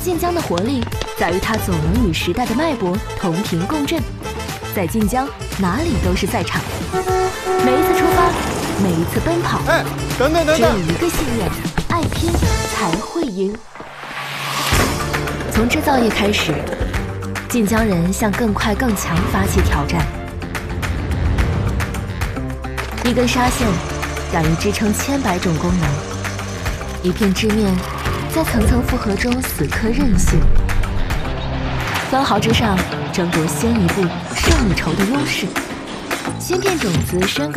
晋江的活力在于它总能与时代的脉搏同频共振，在晋江哪里都是赛场。每一次出发，每一次奔跑， 等等， 只有一个信念：爱拼才会赢。从制造业开始，晋江人向更快更强发起挑战。一根纱线敢于支撑千百种功能，一片织面在层层复合中死磕韧性，分毫之上争夺先一步胜一筹的优势。芯片种子深耕